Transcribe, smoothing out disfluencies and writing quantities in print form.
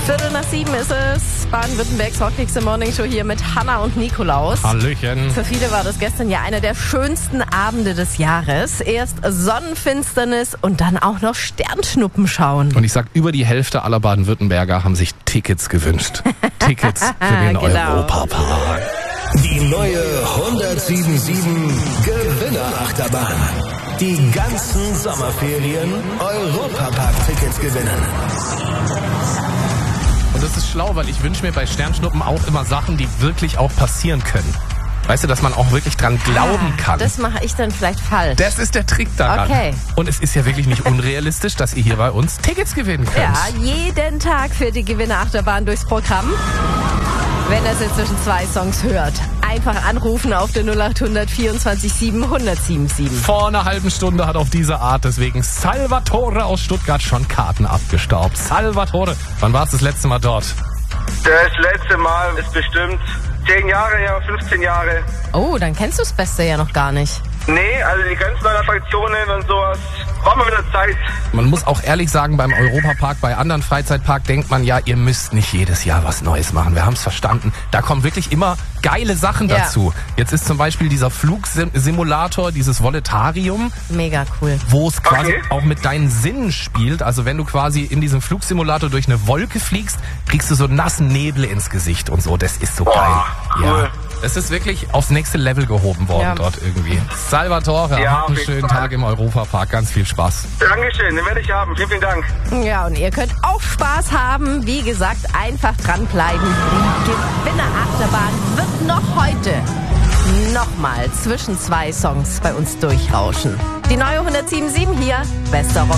6:15 ist es. Baden-Württembergs Hotfix Morning Show hier mit Hanna und Nikolaus. Hallöchen. Für viele war das gestern ja einer der schönsten Abende des Jahres. Erst Sonnenfinsternis und dann auch noch Sternschnuppen schauen. Und ich sag, über die Hälfte aller Baden-Württemberger haben sich Tickets gewünscht. Tickets für den Genau. Europapark. Die neue 1077 Gewinnerachterbahn. Die ganzen Sommerferien Europapark-Tickets gewinnen. Und das ist schlau, weil ich wünsche mir bei Sternschnuppen auch immer Sachen, die wirklich auch passieren können. Weißt du, dass man auch wirklich dran glauben kann. Das mache ich dann vielleicht falsch. Das ist der Trick daran. Okay. Und es ist ja wirklich nicht unrealistisch, dass ihr hier bei uns Tickets gewinnen könnt. Ja, jeden Tag für die Gewinnerachterbahn durchs Programm. Wenn ihr es jetzt zwischen zwei Songs hört, einfach anrufen auf der 0800 24 7 1077. Vor einer halben Stunde hat auf diese Art deswegen Salvatore aus Stuttgart schon Karten abgestaubt. Salvatore, wann warst du das letzte Mal dort? Das letzte Mal ist bestimmt 10 Jahre her, 15 Jahre. Oh, dann kennst du das Beste ja noch gar nicht. Nee, also die ganzen neuen Attraktionen und sowas, brauchen wir wieder Zeit. Man muss auch ehrlich sagen, beim Europapark, bei anderen Freizeitpark denkt man ja, ihr müsst nicht jedes Jahr was Neues machen. Wir haben es verstanden. Da kommen wirklich immer geile Sachen Ja. dazu. Jetzt ist zum Beispiel dieser Flugsimulator, dieses Voletarium, Mega cool. wo es quasi Okay. auch mit deinen Sinnen spielt. Also wenn du quasi in diesem Flugsimulator durch eine Wolke fliegst, kriegst du so nassen Nebel ins Gesicht und so. Das ist so geil. cool. Ja. Es ist wirklich aufs nächste Level gehoben worden Ja. dort irgendwie. Salvatore, Ja, habt auf einen jeden schönen Fall. Tag im Europapark. Ganz viel Spaß. Dankeschön, den werde ich haben. Vielen, vielen Dank. Ja, und ihr könnt auch Spaß haben. Wie gesagt, einfach dranbleiben. Die Gewinnerachterbahn wird noch heute nochmal zwischen zwei Songs bei uns durchrauschen. Die neue 1077 hier, bester Rock.